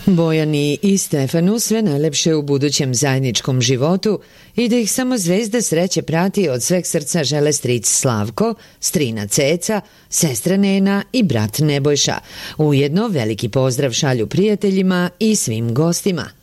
Bojani i Stefanu sve najlepše u budućem zajedničkom životu i da ih samo zvezda sreće prati od sveg srca žele stric Slavko, strina Ceca, sestra Nena i brat Nebojša. Ujedno veliki pozdrav šalju prijateljima i svim gostima.